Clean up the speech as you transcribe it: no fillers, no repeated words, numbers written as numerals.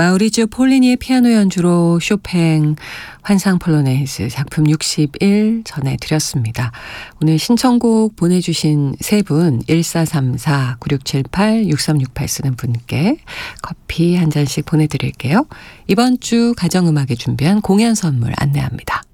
마우리즈 폴리니의 피아노 연주로 쇼팽 환상 폴로네이즈 작품 61 전해드렸습니다. 오늘 신청곡 보내주신 세 분 1434-9678-6368 쓰는 분께 커피 한 잔씩 보내드릴게요. 이번 주 가정음악에 준비한 공연 선물 안내합니다.